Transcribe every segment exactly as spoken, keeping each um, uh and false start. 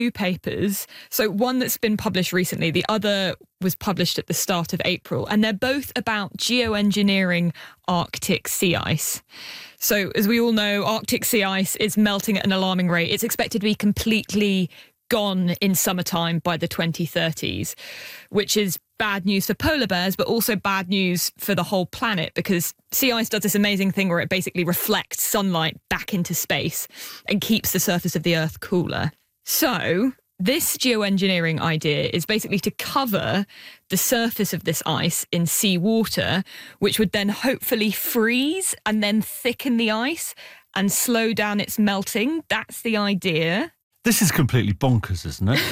two papers. So one that's been published recently, the other was published at the start of April, and they're both about geoengineering Arctic sea ice. So as we all know, Arctic sea ice is melting at an alarming rate. It's expected to be completely gone in summertime by the twenty thirties, which is bad news for polar bears, but also bad news for the whole planet, because sea ice does this amazing thing where it basically reflects sunlight back into space and keeps the surface of the Earth cooler. So this geoengineering idea is basically to cover the surface of this ice in seawater, which would then hopefully freeze and then thicken the ice and slow down its melting. That's the idea. This is completely bonkers, isn't it?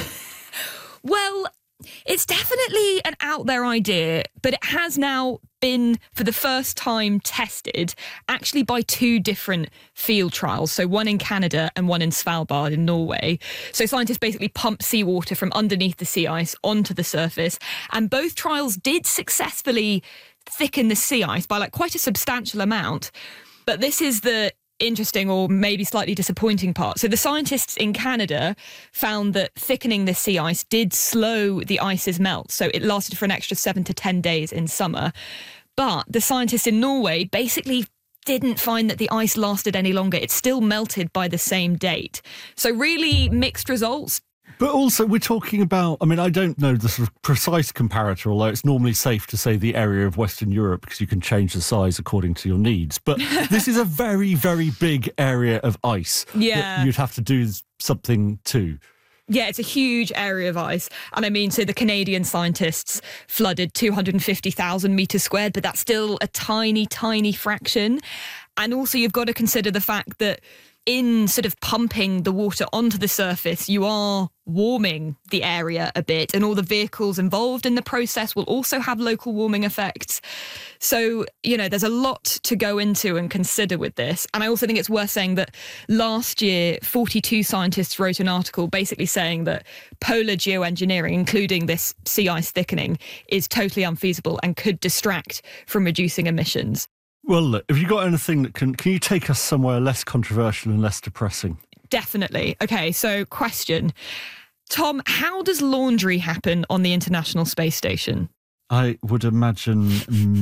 Well, it's definitely an out there idea, but it has now been, for the first time, tested actually by two different field trials. So one in Canada and one in Svalbard in Norway. So scientists basically pump seawater from underneath the sea ice onto the surface. And both trials did successfully thicken the sea ice by like quite a substantial amount. But this is the interesting or maybe slightly disappointing part. So the scientists in Canada found that thickening the sea ice did slow the ice's melt. So it lasted for an extra seven to ten days in summer. But the scientists in Norway basically didn't find that the ice lasted any longer. It still melted by the same date. So really mixed results. But also, we're talking about, I mean, I don't know the sort of precise comparator, although it's normally safe to say the area of Western Europe because you can change the size according to your needs. But this is a very, very big area of ice. Yeah. That you'd have to do something to. Yeah, it's a huge area of ice. And I mean, so the Canadian scientists flooded two hundred fifty thousand metres squared, but that's still a tiny, tiny fraction. And also you've got to consider the fact that in sort of pumping the water onto the surface, you are warming the area a bit, and all the vehicles involved in the process will also have local warming effects. So, you know, there's a lot to go into and consider with this. And I also think it's worth saying that last year, forty-two scientists wrote an article basically saying that polar geoengineering, including this sea ice thickening, is totally unfeasible and could distract from reducing emissions. Well, look, have you got anything that can, can you take us somewhere less controversial and less depressing? Definitely. Okay, so question. Tom, how does laundry happen on the International Space Station? I would imagine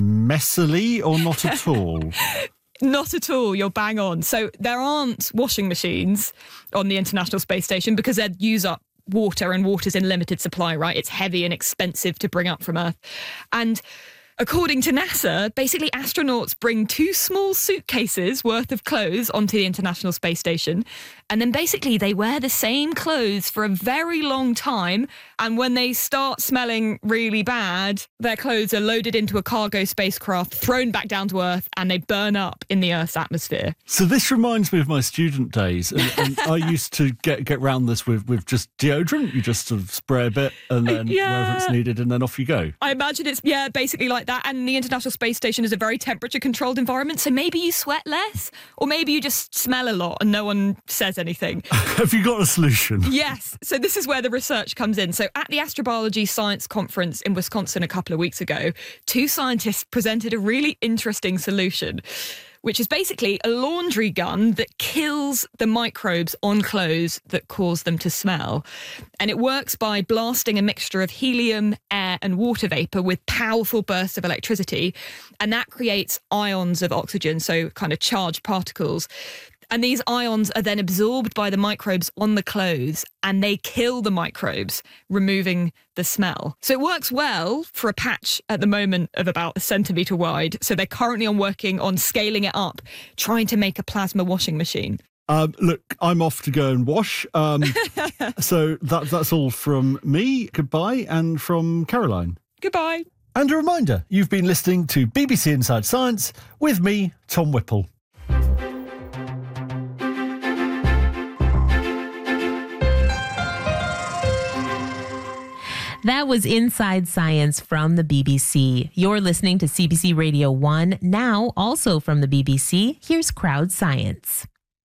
messily or not at all. Not at all. You're bang on. So there aren't washing machines on the International Space Station because they'd use up water, and water's in limited supply, right? It's heavy and expensive to bring up from Earth. And according to NASA, basically astronauts bring two small suitcases worth of clothes onto the International Space Station, and then basically they wear the same clothes for a very long time, and when they start smelling really bad, their clothes are loaded into a cargo spacecraft, thrown back down to Earth, and they burn up in the Earth's atmosphere. So this reminds me of my student days, and, and I used to get get round this with, with just deodorant. You just sort of spray a bit and then Yeah. wherever it's needed, and then off you go. I imagine it's, yeah, basically like that. And the International Space Station is a very temperature-controlled environment, so maybe you sweat less, or maybe you just smell a lot and no one says anything. Have you got a solution? Yes. So this is where the research comes in. So at the Astrobiology Science Conference in Wisconsin a couple of weeks ago, two scientists presented a really interesting solution, which is basically a laundry gun that kills the microbes on clothes that cause them to smell. And it works by blasting a mixture of helium, air and water vapour with powerful bursts of electricity. And that creates ions of oxygen, so kind of charged particles. And these ions are then absorbed by the microbes on the clothes, and they kill the microbes, removing the smell. So it works well for a patch at the moment of about a centimetre wide. So they're currently on working on scaling it up, trying to make a plasma washing machine. Um, look, I'm off to go and wash. Um, so that, that's all from me. Goodbye. And from Caroline. Goodbye. And a reminder, you've been listening to B B C Inside Science with me, Tom Whipple. That was Inside Science from the B B C. You're listening to C B C Radio one, now also from the B B C. Here's Crowd Science.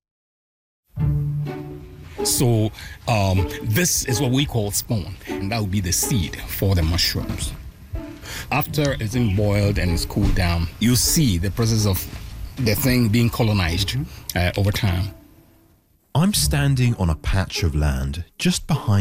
So um, this is what we call spawn, and that would be the seed for the mushrooms. After it's been boiled and it's cooled down, you see the process of the thing being colonized uh, over time. I'm standing on a patch of land just behind